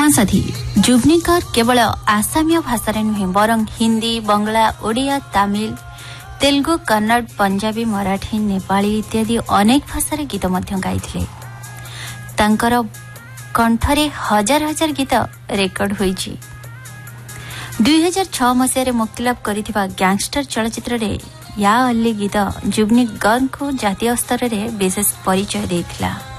हाँ साथी, जुबनीकर केवल आसामीय भाषा नुहे बरं हिंदी, बंगला, ओडिया, तमिल, तेलुगु, कन्नड़, पंजाबी, मराठी, नेपाली इत्यादि अनेक भाषा गीत गाइथिले। तांकर कंठरे हजार हजार गीत रेकर्ड होईछि। 2006 मसीह मुक्तिलाभ करिथिबा गैंगस्टर चलचित्र रे या अल्ली गीत जुबनीकर को जातीय स्तर रे विशेष परिचय देथिला।